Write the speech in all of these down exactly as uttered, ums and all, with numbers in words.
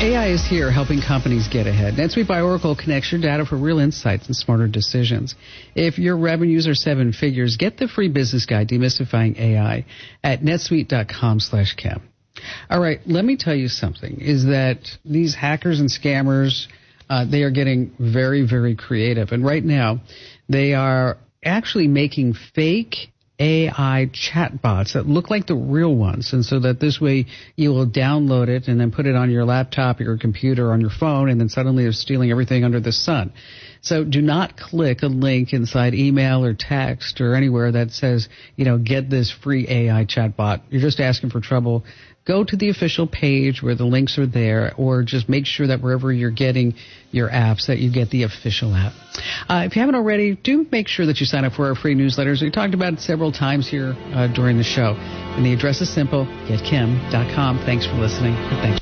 A I is here helping companies get ahead. NetSuite by Oracle connects your data for real insights and smarter decisions. If your revenues are seven figures, get the free business guide demystifying A I at netsuite.com slash Kim. All right, let me tell you something, is that these hackers and scammers, uh, they are getting very, very creative. And right now, they are actually making fake A I chatbots that look like the real ones, and so that this way you will download it and then put it on your laptop or your computer or on your phone, and then suddenly they're stealing everything under the sun. So do not click a link inside email or text or anywhere that says, you know, get this free A I chatbot. You're just asking for trouble. Go to the official page where the links are there, or just make sure that wherever you're getting your apps that you get the official app. Uh, if you haven't already, do make sure that you sign up for our free newsletters. We talked about it several times here uh, during the show. And the address is simple, get kim dot com. Thanks for listening. And thank you.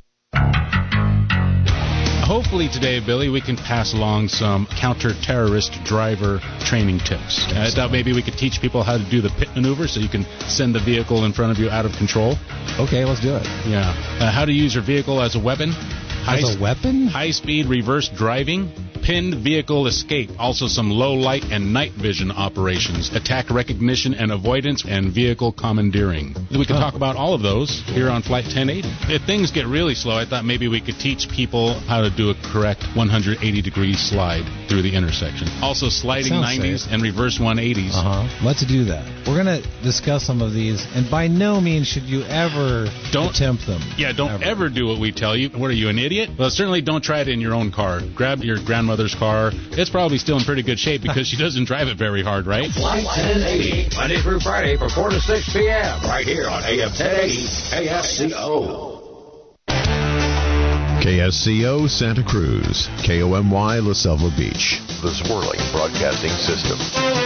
Hopefully today, Billy, we can pass along some counter-terrorist driver training tips. I thought maybe we could teach people how to do the pit maneuver so you can send the vehicle in front of you out of control. Okay, let's do it. Yeah. Uh, how to use your vehicle as a weapon. High as a weapon? High-speed reverse driving. Pinned vehicle escape. Also some low-light and night vision operations. Attack recognition and avoidance, and vehicle commandeering. We can oh. talk about all of those here on Flight ten eighty. If things get really slow, I thought maybe we could teach people how to do a correct one hundred eighty degree slide through the intersection. Also sliding nineties safe. And reverse one eighties. Uh-huh. Let's do that. We're going to discuss some of these, and by no means should you ever don't, attempt them. Yeah, don't ever. ever do what we tell you. What are you, an idiot? Well, certainly don't try it in your own car. Grab your grandmother's car. It's probably still in pretty good shape because she doesn't drive it very hard, right? Flight ten eighty, Monday through Friday from four to six p.m. right here on A M ten eighty K S C O. K S C O Santa Cruz, K O M Y La Selva Beach, the Swirling Broadcasting System.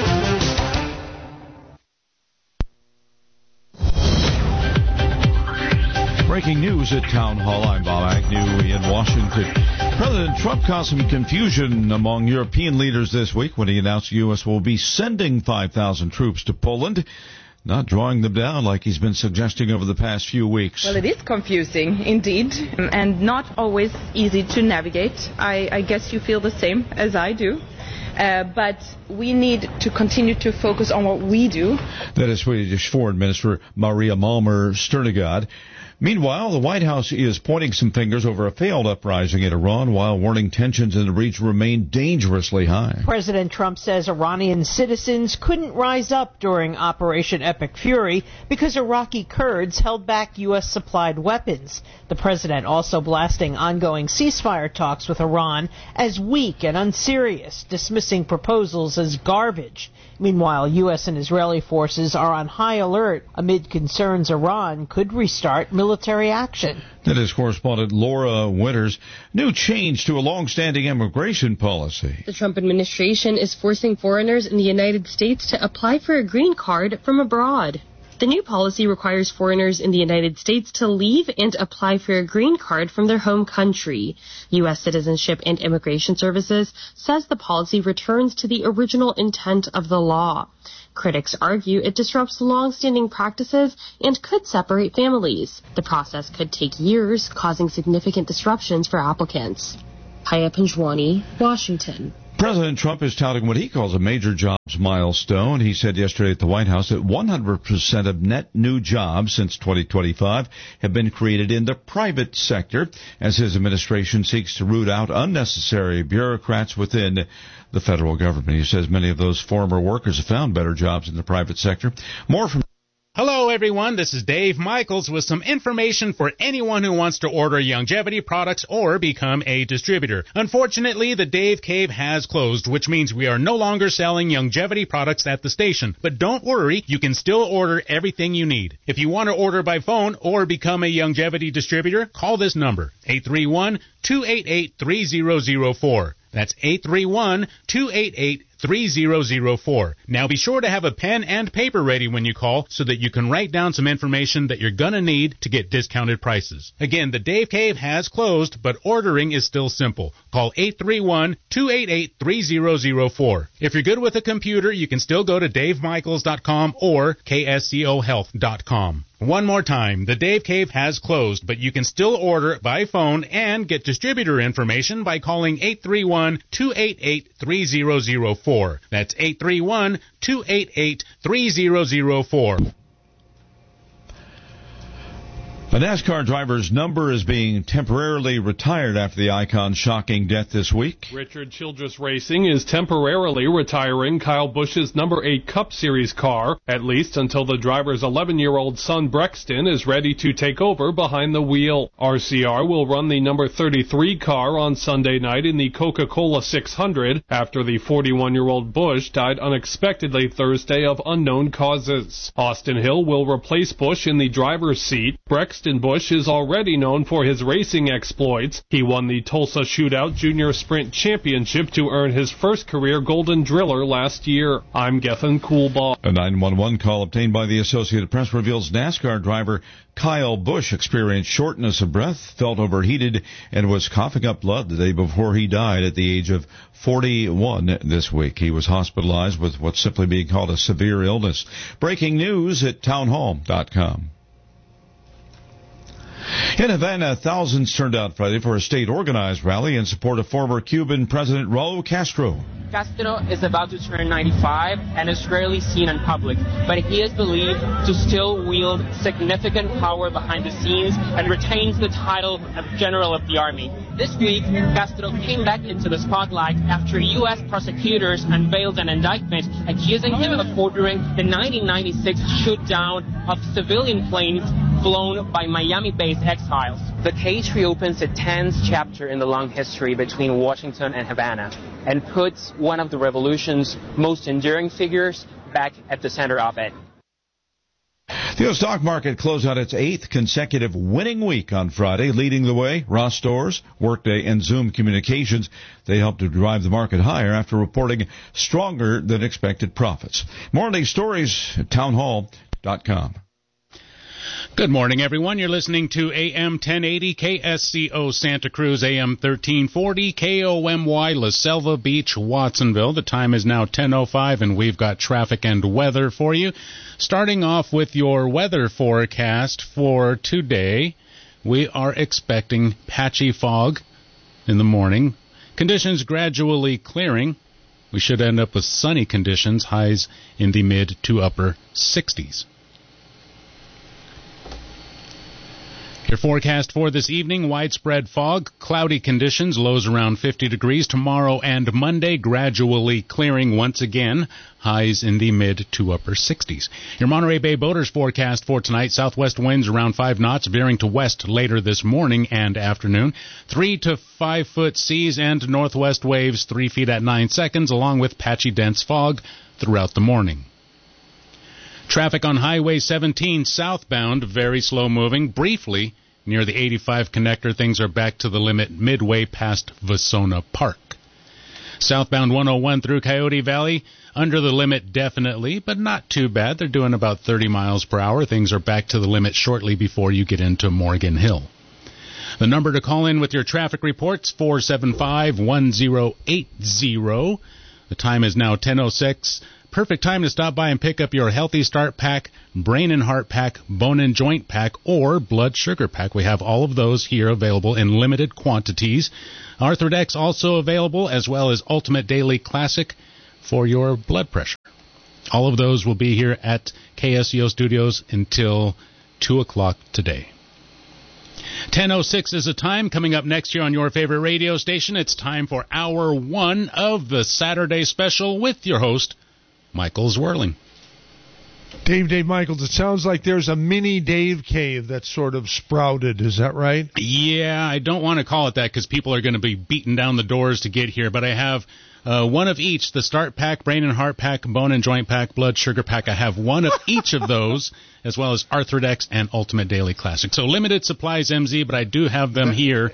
Breaking news at Town Hall. I'm Bob Agnew in Washington. President Trump caused some confusion among European leaders this week when he announced the U S will be sending five thousand troops to Poland, not drawing them down like he's been suggesting over the past few weeks. Well, it is confusing, indeed, and not always easy to navigate. I, I guess you feel the same as I do. Uh, but we need to continue to focus on what we do. That is Swedish Foreign Minister Maria Malmer Sternegård. Meanwhile, the White House is pointing some fingers over a failed uprising in Iran while warning tensions in the region remain dangerously high. President Trump says Iranian citizens couldn't rise up during Operation Epic Fury because Iraqi Kurds held back U S supplied weapons. The president also blasting ongoing ceasefire talks with Iran as weak and unserious, dismissing proposals as garbage. Meanwhile, U S and Israeli forces are on high alert amid concerns Iran could restart military action. That is correspondent Laura Winters. New change to a long-standing immigration policy. The Trump administration is forcing foreigners in the United States to apply for a green card from abroad. The new policy requires foreigners in the United States to leave and apply for a green card from their home country. U S Citizenship and Immigration Services says the policy returns to the original intent of the law. Critics argue it disrupts long-standing practices and could separate families. The process could take years, causing significant disruptions for applicants. Paya Panjwani, Washington. President Trump is touting what he calls a major jobs milestone. He said yesterday at the White House that one hundred percent of net new jobs since twenty twenty-five have been created in the private sector as his administration seeks to root out unnecessary bureaucrats within the federal government. He says many of those former workers have found better jobs in the private sector. More from Hello, everyone. This is Dave Michaels with some information for anyone who wants to order Youngevity products or become a distributor. Unfortunately, the Dave Cave has closed, which means we are no longer selling Youngevity products at the station. But don't worry, you can still order everything you need. If you want to order by phone or become a Youngevity distributor, call this number, eight three one, two eight eight, three zero zero four. That's eight three one, two eight eight, three zero zero four. Now be sure to have a pen and paper ready when you call so that you can write down some information that you're going to need to get discounted prices. Again, the Dave Cave has closed, but ordering is still simple. Call eight three one, two eight eight, three zero zero four. If you're good with a computer, you can still go to dave michaels dot com or k s c o health dot com. One more time, the Dave Cave has closed, but you can still order by phone and get distributor information by calling eight three one, two eight eight, three zero zero four. That's eight three one, two eight eight, three zero zero four. A NASCAR driver's number is being temporarily retired after the Icon's shocking death this week. Richard Childress Racing is temporarily retiring Kyle Busch's number eight Cup Series car, at least until the driver's eleven-year-old son Brexton is ready to take over behind the wheel. R C R will run the number thirty-three car on Sunday night in the Coca-Cola six hundred after the forty-one-year-old Busch died unexpectedly Thursday of unknown causes. Austin Hill will replace Busch in the driver's seat. Brexton Busch is already known for his racing exploits. He won the Tulsa Shootout Junior Sprint Championship to earn his first career Golden Driller last year. I'm Gethin Coolbaugh. A nine one one call obtained by the Associated Press reveals NASCAR driver Kyle Busch experienced shortness of breath, felt overheated, and was coughing up blood the day before he died at the age of forty-one this week. He was hospitalized with what's simply being called a severe illness. Breaking news at townhall dot com. In Havana, thousands turned out Friday for a state-organized rally in support of former Cuban President Raul Castro. Castro is about to turn ninety-five and is rarely seen in public, but he is believed to still wield significant power behind the scenes and retains the title of General of the Army. This week, Castro came back into the spotlight after U S prosecutors unveiled an indictment accusing him of ordering the nineteen ninety-six shoot-down of civilian planes flown by Miami-based exiles. The case reopens a tense chapter in the long history between Washington and Havana and puts one of the revolution's most enduring figures back at the center of it. The U S stock market closed out its eighth consecutive winning week on Friday. Leading the way, Ross Stores, Workday, and Zoom Communications. They helped to drive the market higher after reporting stronger than expected profits. More on these stories at townhall dot com. Good morning, everyone. You're listening to A M ten eighty K S C O Santa Cruz, A M thirteen forty K O M Y La Selva Beach, Watsonville. The time is now ten oh five, and we've got traffic and weather for you. Starting off with your weather forecast for today, we are expecting patchy fog in the morning. Conditions gradually clearing. We should end up with sunny conditions, highs in the mid to upper sixties. Your forecast for this evening, widespread fog, cloudy conditions, lows around fifty degrees. Tomorrow and Monday, gradually clearing once again, highs in the mid to upper sixties. Your Monterey Bay boaters forecast for tonight, southwest winds around five knots, veering to west later this morning and afternoon. Three to five foot seas and northwest waves, three feet at nine seconds, along with patchy dense fog throughout the morning. Traffic on Highway seventeen southbound, very slow moving. Briefly, near the eighty-five connector, things are back to the limit midway past Vasona Park. Southbound one oh one through Coyote Valley, under the limit definitely, but not too bad. They're doing about thirty miles per hour. Things are back to the limit shortly before you get into Morgan Hill. The number to call in with your traffic reports, four seven five, one oh eight oh. The time is now ten oh six. Perfect time to stop by and pick up your Healthy Start Pack, Brain and Heart Pack, Bone and Joint Pack, or Blood Sugar Pack. We have all of those here available in limited quantities. Arthrodex also available, as well as Ultimate Daily Classic for your blood pressure. All of those will be here at K S C O Studios until two o'clock today. ten oh six is the time. Coming up next year on your favorite radio station, it's time for hour one of the Saturday special with your host, Michael Zwirling. Dave, Dave Michaels, it sounds like there's a mini Dave Cave that's sort of sprouted. Is that right? Yeah, I don't want to call it that because people are going to be beating down the doors to get here, but I have uh, one of each, the Start Pack, Brain and Heart Pack, Bone and Joint Pack, Blood Sugar Pack. I have one of each of those, as well as Arthrodex and Ultimate Daily Classic. So limited supplies, M Z, but I do have them here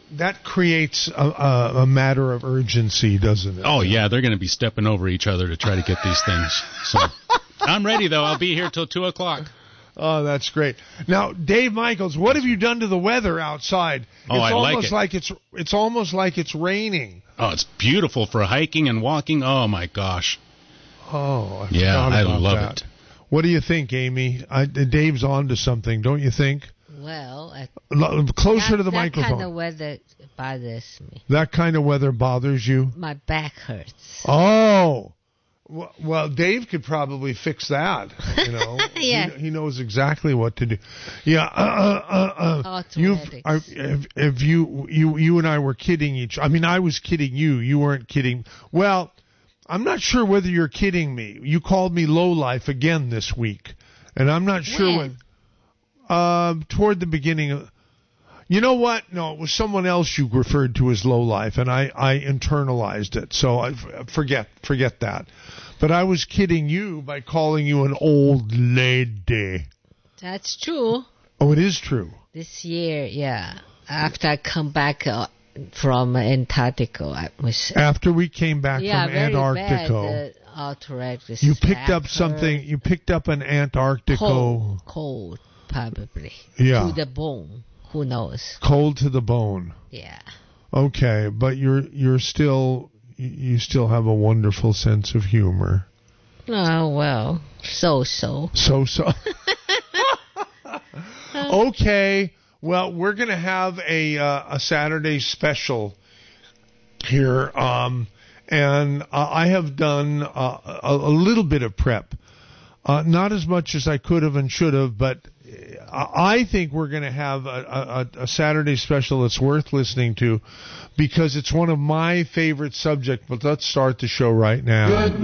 that creates a, a, a matter of urgency, doesn't it? Oh, yeah, they're going to be stepping over each other to try to get these things. So I'm ready, though. I'll be here till two o'clock. Oh, that's great. Now, Dave Michaels, what have you done to the weather outside? Oh, it's I like almost it. like it's it's almost like it's raining. Oh, it's beautiful for hiking and walking. Oh, my gosh. Oh, I yeah, forgot I about love that. it. What do you think, Amy? I, Dave's on to something, don't you think? Well, uh, L- closer that, to the that microphone. That kind of weather bothers me. That kind of weather bothers you? My back hurts. Oh. Well, Dave could probably fix that. You know, yeah. he, he knows exactly what to do. Yeah, uh, uh, uh, uh, you've, I, if, if you, you, you and I were kidding each. I mean, I was kidding you. You weren't kidding. Well, I'm not sure whether you're kidding me. You called me lowlife again this week, and I'm not sure when. when uh, toward the beginning of. You know what? No, it was someone else you referred to as lowlife, and I, I internalized it. So I forget forget that. But I was kidding you by calling you an old lady. That's true. Oh, it is true. This year, yeah. After I come back uh, from Antarctica, I was. After we came back yeah, from very Antarctica, bad, uh, Antarctica. you picked up something. You picked up an Antarctica. Cold, cold, probably. Yeah. To the bone. Who knows? Cold to the bone. Yeah. Okay, but you're you're still you still have a wonderful sense of humor. Oh well, so so. So so. Okay, well we're gonna have a uh, a Saturday special here, um, and uh, I have done uh, a, a little bit of prep, uh, not as much as I could have and should have, but. I think we're going to have a, a, a Saturday special that's worth listening to because it's one of my favorite subjects. But let's start the show right now. Good